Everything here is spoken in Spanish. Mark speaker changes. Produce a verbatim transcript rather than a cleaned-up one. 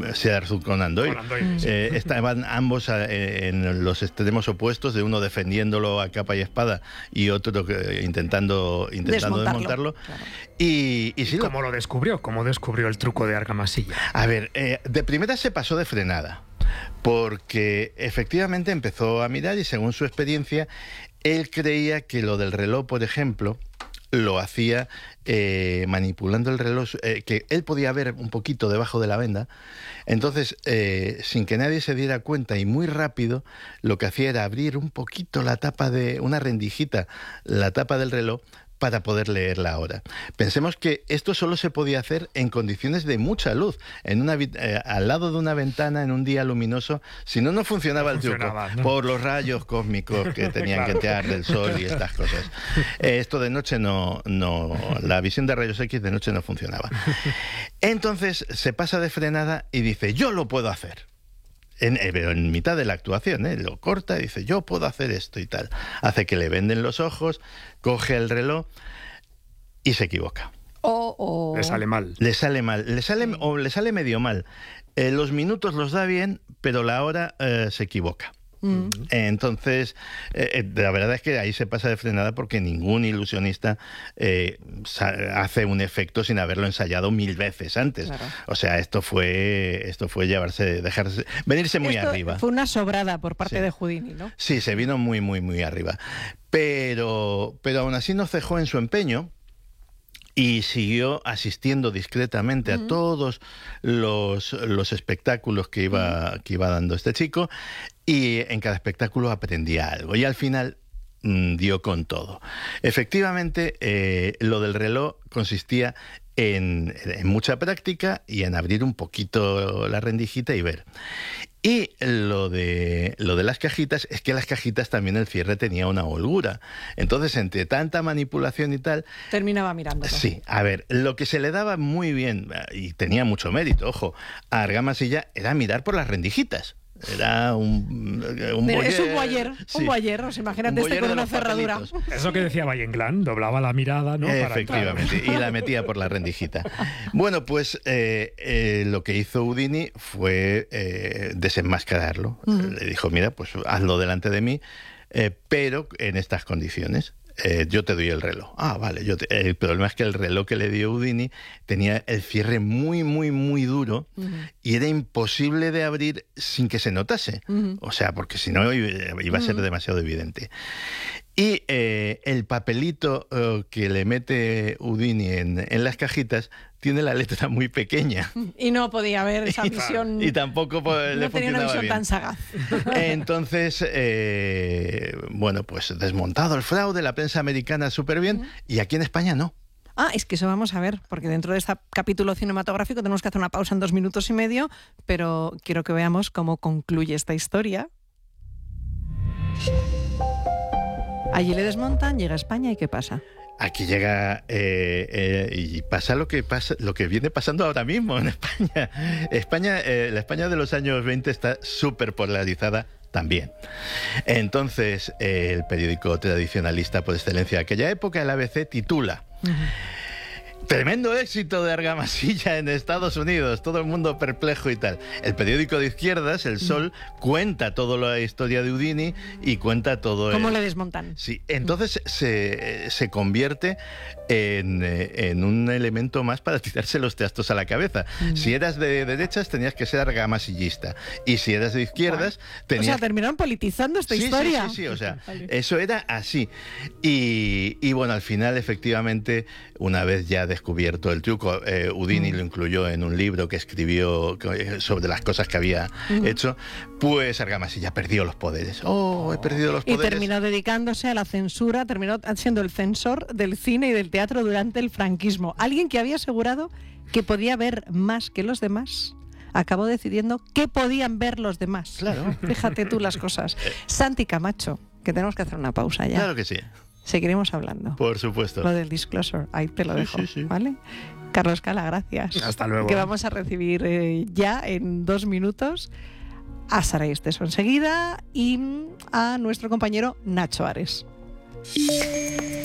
Speaker 1: Sir Arthur Conan Doyle. Conan Doyle sí. eh, estaban ambos eh, en los extremos opuestos, de uno defendiéndolo a capa y espada y otro eh, intentando, intentando desmontarlo. desmontarlo. Claro. Y, y sí,
Speaker 2: ¿Cómo lo descubrió? ¿Cómo descubrió el truco de argamasilla?
Speaker 1: A ver, eh, de primera se pasó de frenada, porque efectivamente empezó a mirar y según su experiencia, él creía que lo del reloj, por ejemplo, lo hacía eh, manipulando el reloj, eh, que él podía ver un poquito debajo de la venda. Entonces, eh, sin que nadie se diera cuenta y muy rápido, lo que hacía era abrir un poquito la tapa de una rendijita, la tapa del reloj, para poder leer la hora. Pensemos que esto solo se podía hacer en condiciones de mucha luz, en una, eh, al lado de una ventana en un día luminoso, si no, no funcionaba no el funcionaba, truco, ¿no? Por los rayos cósmicos que tenían claro. que entrar del sol y estas cosas. Eh, esto de noche no, no, la visión de rayos X de noche no funcionaba. Entonces se pasa de frenada y dice, yo lo puedo hacer. En, pero en mitad de la actuación, ¿eh? Lo corta y dice, yo puedo hacer esto y tal. Hace que le venden los ojos, coge el reloj y se equivoca.
Speaker 2: Oh, oh. Le sale mal.
Speaker 1: Le sale mal. Le sale, sí. O le sale medio mal. Eh, los minutos los da bien, pero la hora eh, se equivoca. Mm. Entonces, eh, la verdad es que ahí se pasa de frenada porque ningún ilusionista eh, hace un efecto sin haberlo ensayado mil veces antes. Claro. O sea, esto fue esto fue llevarse, dejarse, venirse muy
Speaker 3: esto
Speaker 1: arriba.
Speaker 3: Fue una sobrada por parte
Speaker 1: sí.
Speaker 3: de Houdini, ¿no?
Speaker 1: Sí, se vino muy, muy, muy arriba. Pero, pero aún así no cejó en su empeño. Y siguió asistiendo discretamente uh-huh. a todos los, los espectáculos que iba, uh-huh. que iba dando este chico, y en cada espectáculo aprendía algo. Y al final mmm, dio con todo. Efectivamente, eh, lo del reloj consistía en, en mucha práctica y en abrir un poquito la rendijita y ver. Y lo de, lo de las cajitas es que las cajitas también el cierre tenía una holgura. Entonces, entre tanta manipulación y tal...
Speaker 3: Terminaba mirando.
Speaker 1: Sí, a ver, lo que se le daba muy bien, y tenía mucho mérito, ojo, a Argamasilla, era mirar por las rendijitas. Era un, un
Speaker 3: boyer, es un boyer,
Speaker 1: sí,
Speaker 3: un boyer, ¿os imagínate este con una cerradura?
Speaker 2: Eso que decía Valle Inclán, doblaba la mirada, ¿no?
Speaker 1: Efectivamente, para y la metía por la rendijita. Bueno, pues eh, eh, lo que hizo Houdini fue eh, desenmascararlo. Uh-huh. Le dijo, mira, pues hazlo delante de mí, eh, pero en estas condiciones. Eh, yo te doy el reloj. Ah, vale. Yo te... El problema es que el reloj que le dio Houdini tenía el cierre muy, muy, muy duro uh-huh. y era imposible de abrir sin que se notase. Uh-huh. O sea, porque si no iba a ser uh-huh. demasiado evidente. Y eh, el papelito uh, que le mete Houdini en, en las cajitas tiene la letra muy pequeña.
Speaker 3: Y no podía ver esa visión.
Speaker 1: Y tampoco pues,
Speaker 3: no
Speaker 1: le
Speaker 3: tenía una visión
Speaker 1: bien.
Speaker 3: tan sagaz.
Speaker 1: Entonces, eh, bueno, pues desmontado el fraude, la prensa americana súper bien, uh-huh. y aquí en España no.
Speaker 3: Ah, es que eso vamos a ver, porque dentro de este capítulo cinematográfico tenemos que hacer una pausa en dos minutos y medio, pero quiero que veamos cómo concluye esta historia. Allí le desmontan, llega a España y ¿qué pasa?
Speaker 1: Aquí llega eh, eh, y pasa lo que pasa, lo que viene pasando ahora mismo en España. España, eh, la España de los años veinte está súper polarizada también. Entonces, eh, el periódico tradicionalista por excelencia de aquella época, el A B C, titula: uh-huh. Tremendo éxito de Argamasilla en Estados Unidos, todo el mundo perplejo y tal. El periódico de izquierdas, El Sol, mm. cuenta toda la historia de Houdini y cuenta todo...
Speaker 3: ¿Cómo
Speaker 1: el...
Speaker 3: le desmontan?
Speaker 1: Sí, entonces mm. se, se convierte en, en un elemento más para tirarse los trastos a la cabeza. Mm. Si eras de derechas tenías que ser argamasillista, y si eras de izquierdas tenías...
Speaker 3: O sea, terminaron politizando esta
Speaker 1: sí,
Speaker 3: historia.
Speaker 1: Sí, sí, sí, o sea, eso era así. Y, y bueno, al final, efectivamente, una vez ya descubierto el truco, eh, Houdini mm. lo incluyó en un libro que escribió sobre las cosas que había mm. hecho, pues Argamasilla perdió los poderes. Oh, he perdido los poderes.
Speaker 3: Y terminó dedicándose a la censura, terminó siendo el censor del cine y del teatro durante el franquismo. Alguien que había asegurado que podía ver más que los demás, acabó decidiendo qué podían ver los demás.
Speaker 1: Claro.
Speaker 3: Fíjate tú las cosas. Santi Camacho, que tenemos que hacer una pausa ya.
Speaker 1: Claro que sí.
Speaker 3: Seguiremos hablando.
Speaker 1: Por supuesto.
Speaker 3: Lo del disclosure, ahí te lo
Speaker 1: sí,
Speaker 3: dejo,
Speaker 1: sí, sí.
Speaker 3: ¿vale? Carlos Cala, gracias.
Speaker 2: Hasta luego.
Speaker 3: Que vamos a recibir eh, ya en dos minutos a Saray Esteso enseguida y a nuestro compañero Nacho Ares.